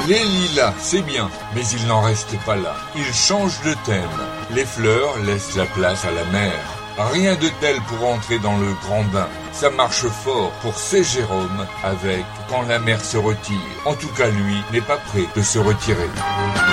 Les lilas, c'est bien, mais il n'en reste pas là. Il change de thème. Les fleurs laissent la place à la mer. Rien de tel pour entrer dans le grand bain. Ça marche fort pour C. Jérôme avec Quand la mer se retire. En tout cas, lui n'est pas prêt de se retirer.